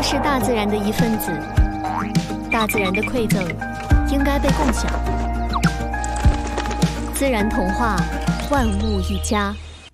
是大自然的一份子，大自然的馈赠应该被共享。自然童话，万物一家。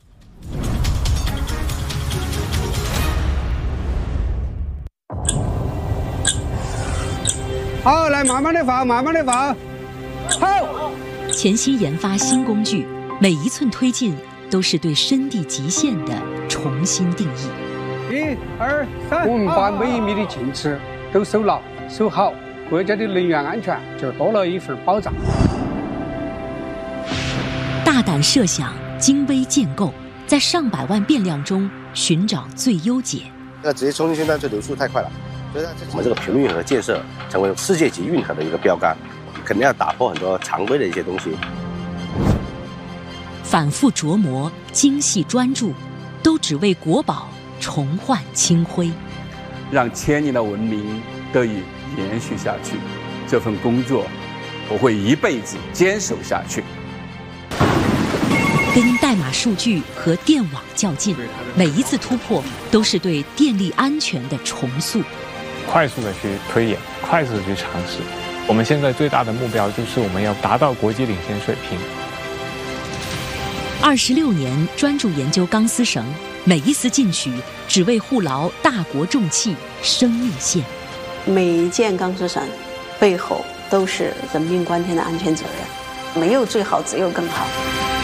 好，来慢慢的放，慢慢的放。好。 潜心研发新工具，每一寸推进都是对深地极限的重新定义。 1、2、3，我们把每一米的进尺都守牢、守好，国家的能源安全就多了一份保障。 大胆设想，精微建构，在上百万变量中寻找最优解。 那直接冲进去，那这流速太快了。所以我们这个平运河建设成为世界级运河的一个标杆，肯定要打破很多常规的一些东西。 反复琢磨，精细专注，都只为国宝重焕清辉， 让千年的文明得以延续下去。这份工作，我会一辈子坚守下去。 跟代码数据和电网较劲，每一次突破都是对电力安全的重塑。 快速的去推演，快速的去尝试。我们现在最大的目标就是我们要达到国际领先水平。 26年专注研究钢丝绳，每一丝进取只为护牢大国重器生命线。 每一件钢丝绳背后都是人命关天的安全责任，没有最好，只有更好。